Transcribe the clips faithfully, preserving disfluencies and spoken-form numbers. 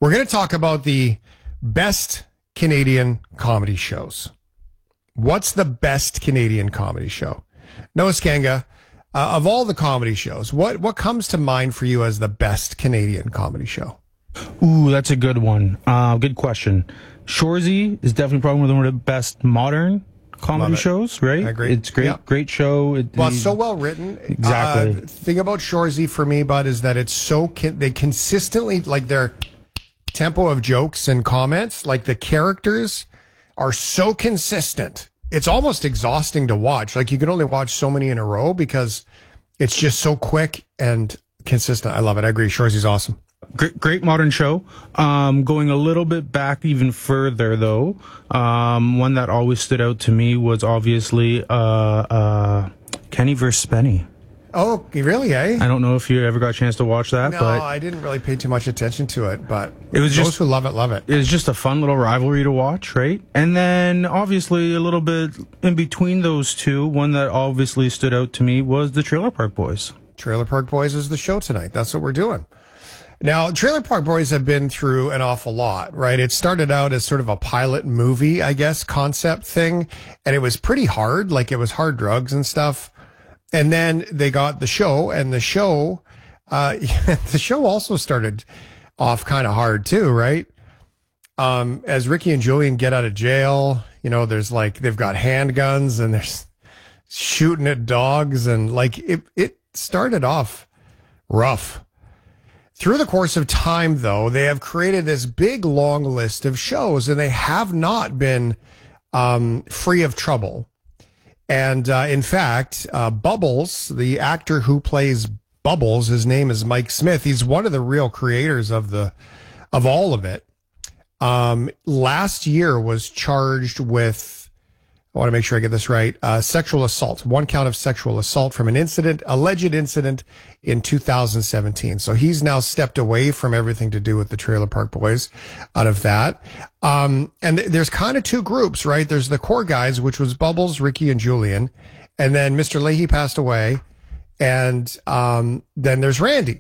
We're going to talk about the best Canadian comedy shows. What's the best Canadian comedy show? Noah Skanga, uh, of all the comedy shows, what, what comes to mind for you as the best Canadian comedy show? Ooh, that's a good one. Uh, good question. Shoresy is definitely probably one of the best modern comedy shows, right? I agree. It's great, yeah. great show. It, well, it's so well written. Exactly. Uh, thing about Shoresy for me, Bud, is that it's so con- they consistently, like, their tempo of jokes and comments, like the characters are so consistent. It's almost exhausting to watch. Like, you can only watch so many in a row because it's just so quick and consistent. I love it. I agree. Shoresy's awesome. Great, great modern show. Um, going a little bit back even further, though, um, one that always stood out to me was obviously uh, uh, Kenny versus Spenny. Oh, really, eh? I don't know if you ever got a chance to watch that. No, but I didn't really pay too much attention to it, but it was those just, who love it, love it. It was just a fun little rivalry to watch, right? And then, obviously, a little bit in between those two, one that obviously stood out to me was the Trailer Park Boys. Trailer Park Boys is the show tonight. That's what we're doing. Now, Trailer Park Boys have been through an awful lot, right? It started out as sort of a pilot movie, I guess, concept thing, and it was pretty hard. Like, it was hard drugs and stuff. And then they got the show, and the show, uh, the show also started off kind of hard too, right? Um, as Ricky and Julian get out of jail, you know, there's like, they've got handguns and they're shooting at dogs, and like, it, it started off rough. Through the course of time, though, they have created this big, long list of shows, and they have not been um, free of trouble. And uh, in fact, uh, Bubbles, the actor who plays Bubbles, his name is Mike Smith. He's one of the real creators of the of all of it. Um, last year was charged with, I want to make sure I get this right, uh, sexual assault, one count of sexual assault from an incident, alleged incident in two thousand seventeen. So he's now stepped away from everything to do with the Trailer Park Boys out of that. Um, and th- there's kind of two groups, right? There's the core guys, which was Bubbles, Ricky, and Julian. And then Mister Leahy passed away. And um, then there's Randy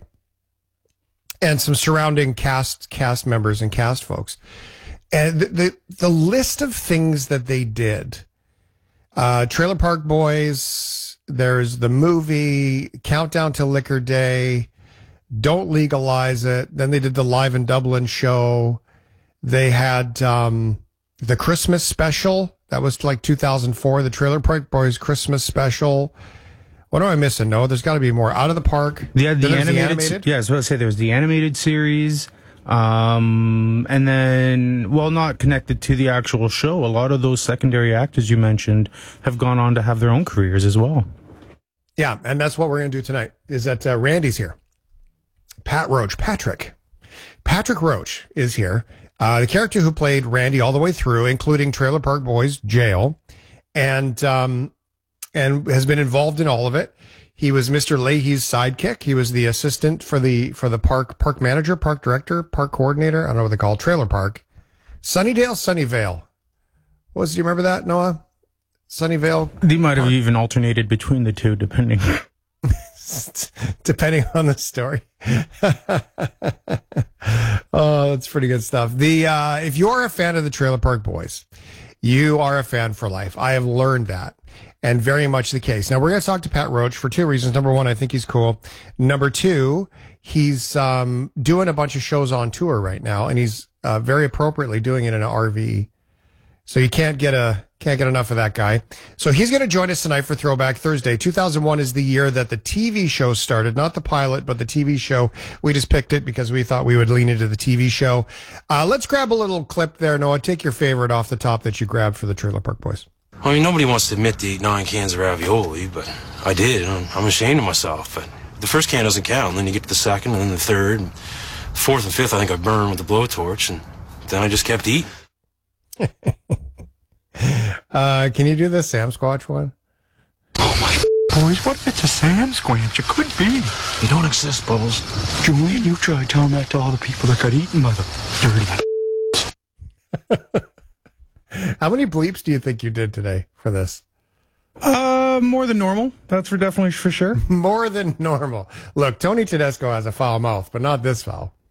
and some surrounding cast cast members and cast folks. And the, the, the list of things that they did, Uh, Trailer Park Boys, there's the movie, Countdown to Liquor Day, Don't Legalize It. Then they did the Live in Dublin show. They had um, the Christmas special. That was like two thousand four, the Trailer Park Boys Christmas special. What am I missing? No, there's got to be more. Out of the Park. Yeah, the animated, the animated. Yeah, I was about to say there was the animated series. Um, and then, well, not connected to the actual show. A lot of those secondary actors you mentioned have gone on to have their own careers as well. Yeah, and that's what we're going to do tonight, is that uh, Randy's here. Pat Roach, Patrick. Patrick Roach is here. Uh, the character who played Randy all the way through, including Trailer Park Boys Jail, and um, and has been involved in all of it. He was Mister Leahy's sidekick. He was the assistant for the for the park park manager, park director, park coordinator. I don't know what they call it, Trailer Park. Sunnydale, Sunnyvale. What was, do you remember that, Noah? Sunnyvale? They might have even alternated between the two, depending. Depending on the story. Oh, that's pretty good stuff. The uh, if you're a fan of the Trailer Park Boys, you are a fan for life. I have learned that. And very much the case. Now, we're going to talk to Pat Roach for two reasons. Number one, I think he's cool. Number two, he's um, doing a bunch of shows on tour right now, and he's uh, very appropriately doing it in an R V. So you can't get a can't get enough of that guy. So he's going to join us tonight for Throwback Thursday. two thousand one is the year that the T V show started, not the pilot, but the T V show. We just picked it because we thought we would lean into the T V show. Uh, let's grab a little clip there, Noah. Take your favorite off the top that you grabbed for the Trailer Park Boys. I mean, nobody wants to admit to eat nine cans of ravioli, but I did. I'm, I'm ashamed of myself. But the first can doesn't count, and then you get to the second, and then the third, and fourth and fifth. I think I burned with the blowtorch, and then I just kept eating. uh, can you do the Sam Squatch one? Oh my boys, what if it's a Sam Squanch? It could be. They don't exist, Bubbles. Julian, you tried telling that to all the people that got eaten by the dirty. How many bleeps do you think you did today for this? Uh, more than normal. That's for definitely for sure. More than normal. Look, Tony Tedesco has a foul mouth, but not this foul.